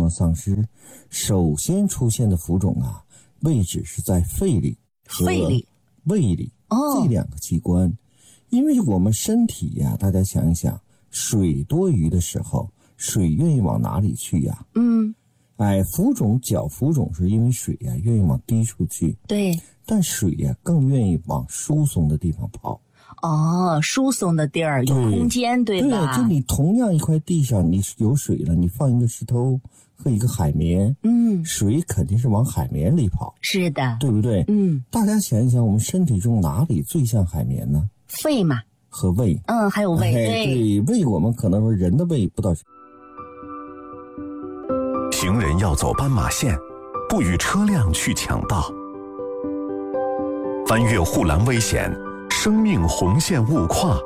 状丧失，首先出现的浮肿啊，位置是在肺里和胃里这两个器官。因为我们身体呀，大家想一想，水多余的时候，水愿意往哪里去呀？浮肿脚浮肿是因为水呀愿意往低处去， 对， 但水呀更愿意往疏松的地方跑。 疏松的地儿有空间，对吧？ 对，就你同样一块地上，你有水了，你放一个石头和一个海绵，水肯定是往海绵里跑。 是的， 对不对？大家想一想，我们身体中哪里最像海绵呢？ 肺嘛， 和胃。 还有胃， 对，胃我们可能说人的胃不到。 行人要走斑马线，不与车辆去抢道。翻越护栏危险，生命红线勿跨。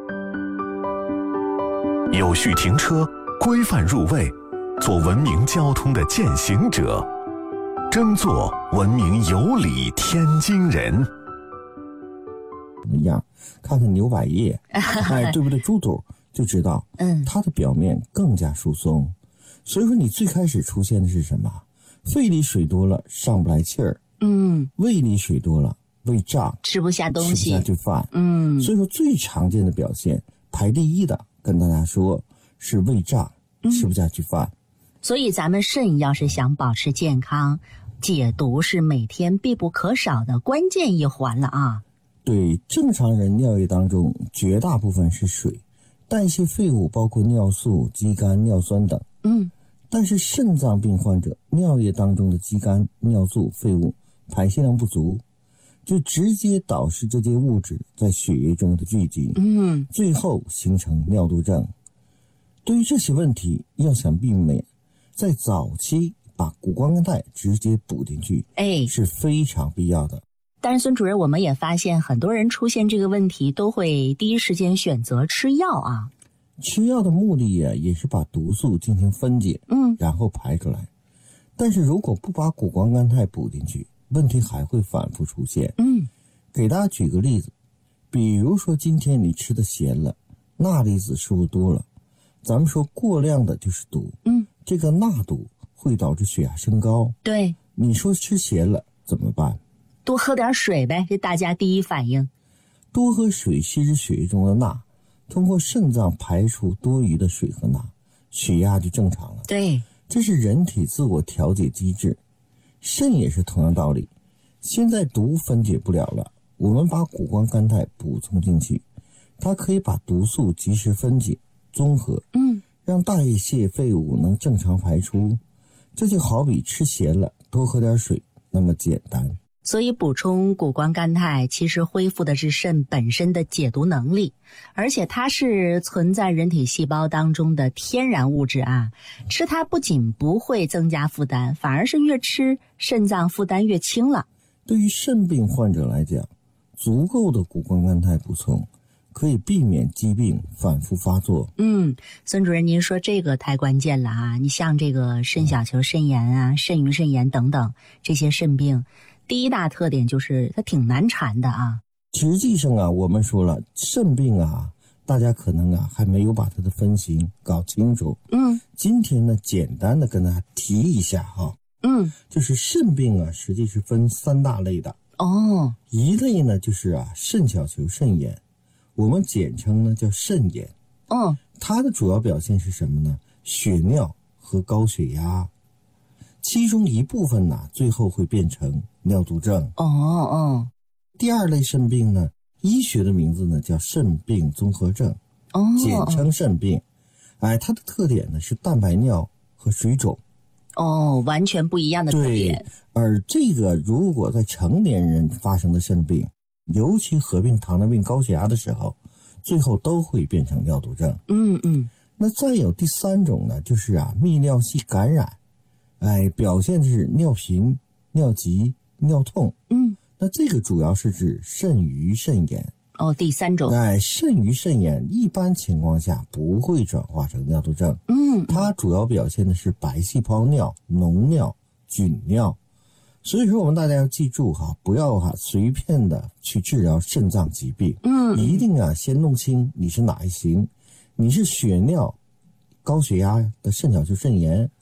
有序停车，规范入位，做文明交通的践行者，争做文明有礼天津人。 一样，看看牛百叶，对不对？猪肚就知道，它的表面更加疏松。所以说，你最开始出现的是什么？肺里水多了，上不来气儿。胃里水多了，胃胀， 吃不下东西， 吃不下去饭。所以说最常见的表现，排第一的，跟大家说是胃胀，吃不下去饭。 所以咱们肾要是想保持健康，解毒是每天必不可少的关键一环了啊。 对，正常人尿液当中绝大部分是水，代谢废物包括尿素、肌酐、尿酸等。但是肾脏病患者尿液当中的肌酐、尿素废物排泄量不足，就直接导致这些物质在血液中的聚集，最后形成尿毒症。对于这些问题，要想避免，在早期把谷胱甘肽直接补进去，是非常必要的。 但是孙主任，我们也发现很多人出现这个问题都会第一时间选择吃药啊。 吃药的目的呀，也是把毒素进行分解，然后排出来。但是如果不把谷胱甘肽补进去，问题还会反复出现。给大家举个例子，比如说今天你吃的咸了，钠离子是不是多了？咱们说过量的就是毒，这个钠毒会导致血压升高。 对， 你说吃咸了怎么办？ 多喝点水呗，这大家第一反应。 多喝水吸食血液中的钠，通过肾脏排出多余的水和钠，血压就正常了。 对， 这是人体自我调节机制。肾也是同样道理，现在毒分解不了了，我们把谷胱甘肽补充进去，它可以把毒素及时分解综合，让代谢废物能正常排出。这就好比吃咸了多喝点水那么简单。 所以补充谷胱甘肽其实恢复的是肾本身的解毒能力，而且它是存在人体细胞当中的天然物质啊。吃它不仅不会增加负担，反而是越吃肾脏负担越轻了。 对于肾病患者来讲，足够的谷胱甘肽补充可以避免疾病反复发作。 孙主任您说这个太关键了啊！你像这个肾小球肾炎啊、肾盂肾炎等等这些肾病，第一大特点就是它挺难缠的啊。 实际上啊，我们说了肾病啊，大家可能啊还没有把它的分型搞清楚。今天呢，简单的跟大家提一下哈。就是肾病啊，实际是分三大类的。一类呢就是啊肾小球肾炎，我们简称呢叫肾炎。它的主要表现是什么呢？血尿和高血压。其中一部分呢，最后会变成尿毒症。第二类肾病呢，医学的名字呢叫肾病综合症，简称肾病。它的特点呢是蛋白尿和水肿。 完全不一样的特点。 对，而这个如果在成年人发生的肾病，尤其合并糖尿病、高血压的时候，最后都会变成尿毒症。那再有第三种呢，就是泌尿系感染。表现是尿频、尿急、尿痛。那这个主要是指肾盂肾炎。 第三种。 肾盂肾炎一般情况下不会转化成尿毒症。它主要表现的是白细胞尿、脓尿、菌尿。所以说我们大家要记住哈，不要随便的去治疗肾脏疾病。一定先弄清你是哪一型，你是血尿、高血压的肾小球肾炎，